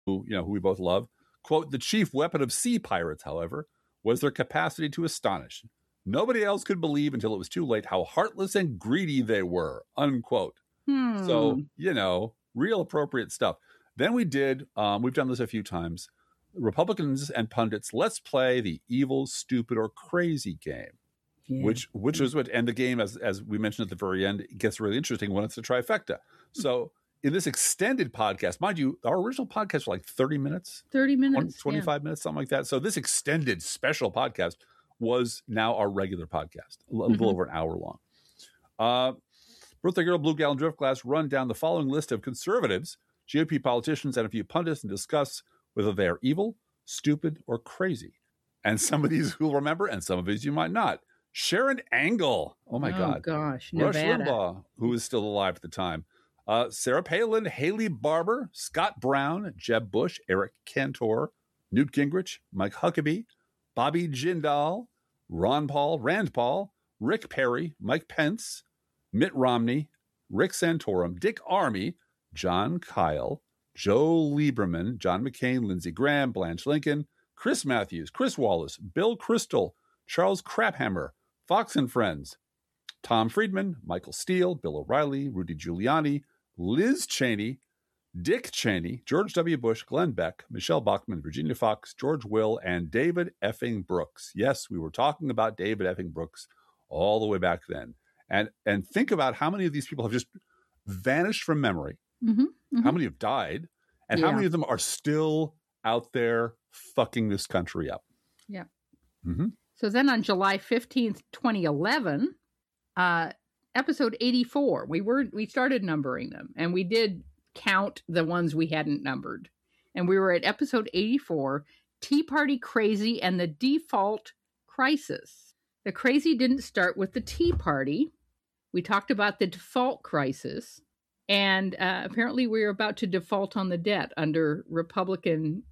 who we both love. Quote, the chief weapon of sea pirates, however, was their capacity to astonish. Nobody else could believe until it was too late how heartless and greedy they were, unquote. So, real appropriate stuff. Then we did, we've done this a few times, Republicans and pundits, let's play the evil, stupid, or crazy game. Yeah. Which is what, and the game, as we mentioned at the very end, it gets really interesting when it's a trifecta. So in this extended podcast, mind you, our original podcast was like 30 minutes. 25 minutes, something like that. So this extended special podcast was now our regular podcast, a little over an hour long. Birthday Girl, Blue Gal, and Driftglass run down the following list of conservatives, GOP politicians, and a few pundits, and discuss whether they are evil, stupid, or crazy. And some of these you'll remember, and some of these you might not. Sharon Angle. Oh, my God. Oh, gosh. Rush Nevada. Limbaugh, who is still alive at the time. Sarah Palin, Haley Barbour, Scott Brown, Jeb Bush, Eric Cantor, Newt Gingrich, Mike Huckabee, Bobby Jindal, Rand Paul, Rick Perry, Mike Pence, Mitt Romney, Rick Santorum, Dick Armey, John Kyle, Joe Lieberman, John McCain, Lindsey Graham, Blanche Lincoln, Chris Matthews, Chris Wallace, Bill Kristol, Charles Craphammer, Fox and Friends, Tom Friedman, Michael Steele, Bill O'Reilly, Rudy Giuliani, Liz Cheney, Dick Cheney, George W. Bush, Glenn Beck, Michelle Bachmann, Virginia Fox, George Will, and David effing Brooks. Yes, we were talking about David effing Brooks all the way back then. And think about how many of these people have just vanished from memory, how many have died, and how many of them are still out there fucking this country up. Yeah. So then on July 15th, 2011, episode 84, we started numbering them, and we did count the ones we hadn't numbered. And we were at episode 84, Tea Party Crazy and the Default Crisis. The crazy didn't start with the Tea Party. We talked about the default crisis, and apparently we were about to default on the debt under Republican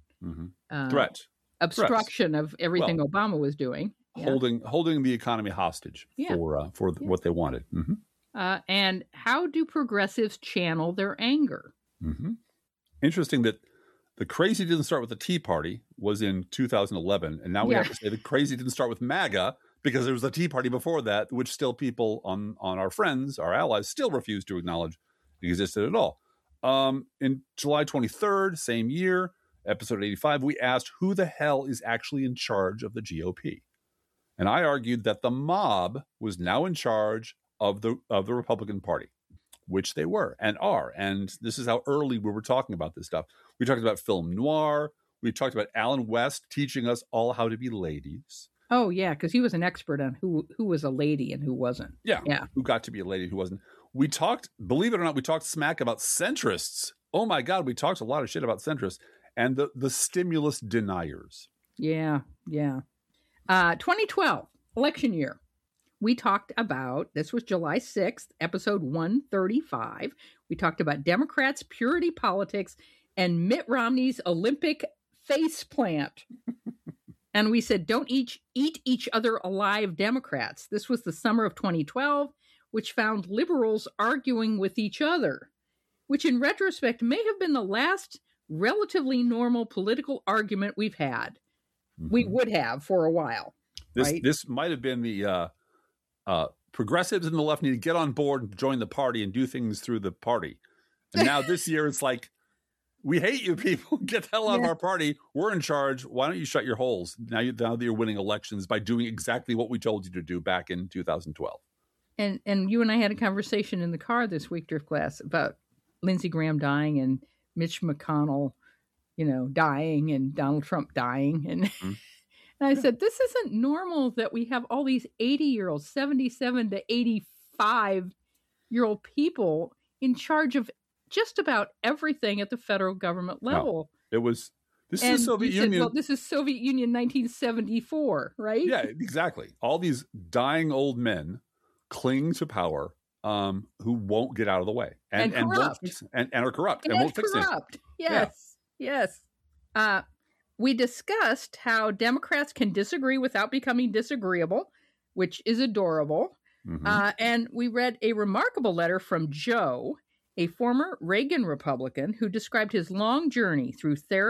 obstruction of everything Obama was doing. Holding the economy hostage for what they wanted. And how do progressives channel their anger? Interesting that the crazy didn't start with the Tea Party was in 2011, and now we have to say the crazy didn't start with MAGA, because there was a Tea Party before that, which still people on our friends, our allies, still refuse to acknowledge existed at all. In July 23rd, same year, episode 85, we asked who the hell is actually in charge of the GOP. And I argued that the mob was now in charge of the Republican Party, which they were and are. And this is how early we were talking about this stuff. We talked about film noir. We talked about Alan West teaching us all how to be ladies. Oh, yeah, because he was an expert on who was a lady and who wasn't. Yeah, who got to be a lady, who wasn't. We talked, believe it or not, we talked smack about centrists. Oh, my God, we talked a lot of shit about centrists and the stimulus deniers. Yeah. 2012, election year. We talked about, this was July 6th, episode 135. We talked about Democrats, purity politics, and Mitt Romney's Olympic face plant. And we said, don't eat each other alive, Democrats. This was the summer of 2012, which found liberals arguing with each other, which in retrospect may have been the last relatively normal political argument we've had. We would have for a while. This might have been the progressives in the left need to get on board and join the party and do things through the party. And now this year it's like, we hate you people. Get the hell out of our party. We're in charge. Why don't you shut your holes? Now that you're winning elections by doing exactly what we told you to do back in 2012. And you and I had a conversation in the car this week, Driftglass, about Lindsey Graham dying and Mitch McConnell, dying and Donald Trump dying. And, and I said, this isn't normal that we have all these 80-year-olds, 77 to 85-year-old people in charge of just about everything at the federal government level. No, this is the Soviet Union. Well, this is Soviet Union 1974, right? Yeah, exactly. All these dying old men cling to power who won't get out of the way and corrupt. And are corrupt and won't fix things. Yes. We discussed how Democrats can disagree without becoming disagreeable, which is adorable. And we read a remarkable letter from Joe a former Reagan Republican who described his long journey through therapy